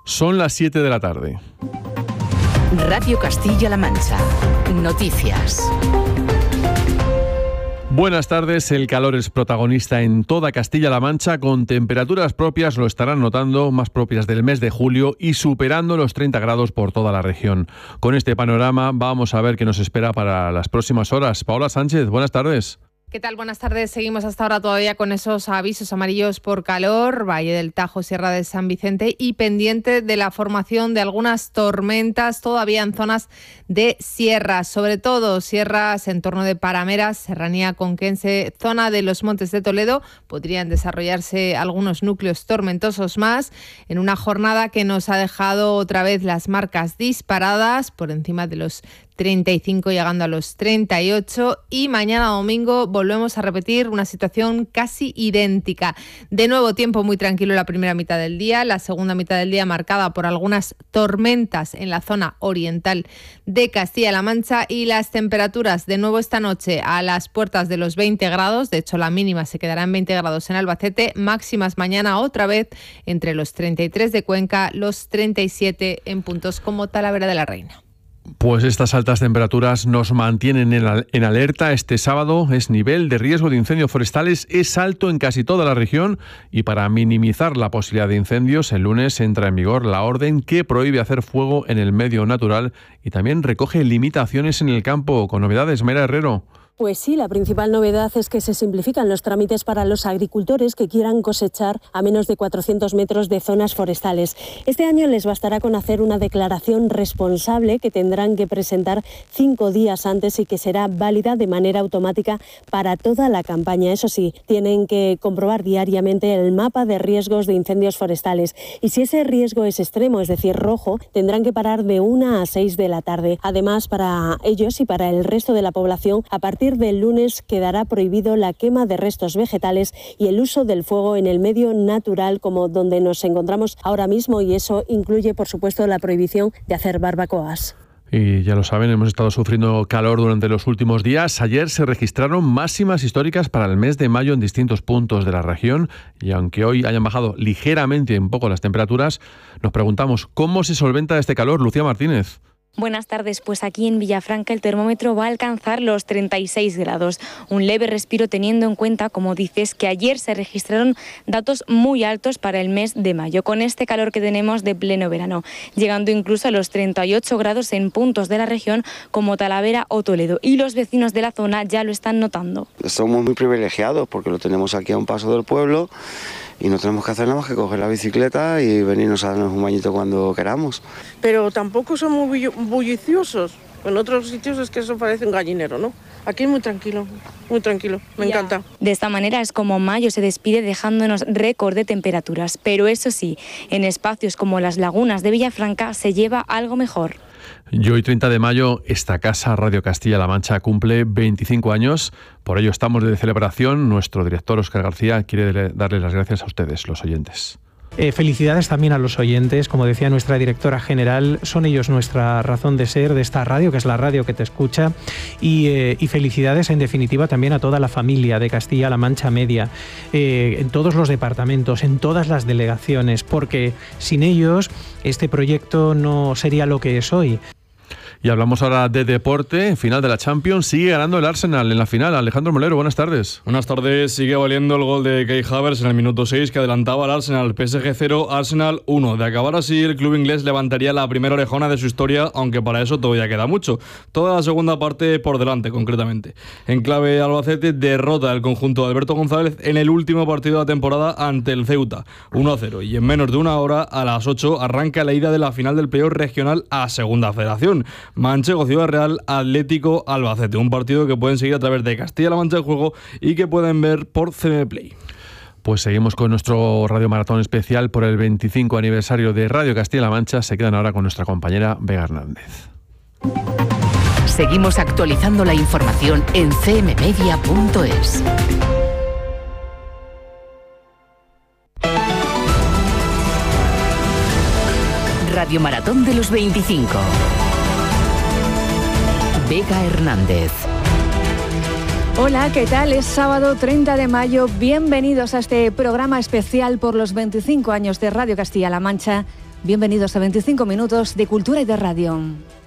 Son las 7 de la tarde. Radio Castilla-La Mancha. Noticias. Buenas tardes. El calor es protagonista en toda Castilla-La Mancha, con temperaturas propias, lo estarán notando, más propias del mes de julio y superando los 30 grados por toda la región. Con este panorama vamos a ver qué nos espera para las próximas horas. Paola Sánchez, buenas tardes. ¿Qué tal? Buenas tardes. Seguimos hasta ahora todavía con esos avisos amarillos por calor, Valle del Tajo, Sierra de San Vicente, y pendiente de la formación de algunas tormentas todavía en zonas de sierras, sobre todo sierras en torno de Parameras, Serranía Conquense, zona de los Montes de Toledo. Podrían desarrollarse algunos núcleos tormentosos más en una jornada que nos ha dejado otra vez las marcas disparadas por encima de los 35, llegando a los 38, y mañana domingo volvemos a repetir una situación casi idéntica. De nuevo, tiempo muy tranquilo la primera mitad del día, la segunda mitad del día marcada por algunas tormentas en la zona oriental de Castilla-La Mancha, y las temperaturas de nuevo esta noche a las puertas de los 20 grados, de hecho la mínima se quedará en 20 grados en Albacete, máximas mañana otra vez entre los 33 de Cuenca, los 37 en puntos como Talavera de la Reina. Pues estas altas temperaturas nos mantienen en alerta. Este sábado es nivel de riesgo de incendios forestales, es alto en casi toda la región, y para minimizar la posibilidad de incendios, el lunes entra en vigor la orden que prohíbe hacer fuego en el medio natural y también recoge limitaciones en el campo. Con novedades, Mayra Herrero. Pues sí, la principal novedad es que se simplifican los trámites para los agricultores que quieran cosechar a menos de 400 metros de zonas forestales. Este año les bastará con hacer una declaración responsable que tendrán que presentar 5 días antes y que será válida de manera automática para toda la campaña. Eso sí, tienen que comprobar diariamente el mapa de riesgos de incendios forestales, y si ese riesgo es extremo, es decir, rojo, tendrán que parar de 1 a 6 de la tarde. Además, para ellos y para el resto de la población, a partir del lunes quedará prohibido la quema de restos vegetales y el uso del fuego en el medio natural, como donde nos encontramos ahora mismo, y eso incluye, por supuesto, la prohibición de hacer barbacoas. Y ya lo saben, hemos estado sufriendo calor durante los últimos días. Ayer se registraron máximas históricas para el mes de mayo en distintos puntos de la región, y aunque hoy hayan bajado ligeramente un poco las temperaturas, nos preguntamos cómo se solventa este calor. Lucía Martínez. Buenas tardes, pues aquí en Villafranca el termómetro va a alcanzar los 36 grados. Un leve respiro teniendo en cuenta, como dices, que ayer se registraron datos muy altos para el mes de mayo, con este calor que tenemos de pleno verano, llegando incluso a los 38 grados en puntos de la región como Talavera o Toledo, y los vecinos de la zona ya lo están notando. Somos muy privilegiados porque lo tenemos aquí a un paso del pueblo, y no tenemos que hacer nada más que coger la bicicleta y venirnos a darnos un bañito cuando queramos. Pero tampoco somos bulliciosos. En otros sitios es que eso parece un gallinero, ¿no? Aquí es muy tranquilo, me encanta. De esta manera es como mayo se despide, dejándonos récord de temperaturas. Pero eso sí, en espacios como las lagunas de Villafranca se lleva algo mejor. Y hoy, 30 de mayo, esta casa, Radio Castilla-La Mancha, cumple 25 años. Por ello estamos de celebración. Nuestro director, Óscar García, quiere darle las gracias a ustedes, los oyentes. Felicidades también a los oyentes. Como decía nuestra directora general, son ellos nuestra razón de ser de esta radio, que es la radio que te escucha. Y felicidades, en definitiva, también a toda la familia de Castilla-La Mancha Media, en todos los departamentos, en todas las delegaciones, porque sin ellos este proyecto no sería lo que es hoy. Y hablamos ahora de deporte. Final de la Champions. Sigue ganando el Arsenal en la final. Alejandro Molero, buenas tardes. Buenas tardes. Sigue valiendo el gol de Kai Havertz en el minuto 6 que adelantaba al Arsenal. PSG 0, Arsenal 1. De acabar así, el club inglés levantaría la primera orejona de su historia, aunque para eso todavía queda mucho. Toda la segunda parte por delante, concretamente. En clave Albacete, derrota el conjunto de Alberto González en el último partido de la temporada ante el Ceuta. 1-0. Y en menos de una hora, a las 8, arranca la ida de la final del playoff regional a Segunda Federación. Manchego Ciudad Real, Atlético Albacete, un partido que pueden seguir a través de Castilla-La Mancha en Juego y que pueden ver por CM Play. Pues seguimos con nuestro Radio Maratón especial por el 25 aniversario de Radio Castilla-La Mancha. Se quedan ahora con nuestra compañera Vega Hernández. Seguimos actualizando la información en cmmedia.es. Radio Maratón de los 25. Vega Hernández. Hola, ¿qué tal? Es sábado 30 de mayo. Bienvenidos a este programa especial por los 25 años de Radio Castilla-La Mancha. Bienvenidos a 25 minutos de Cultura y de Radio.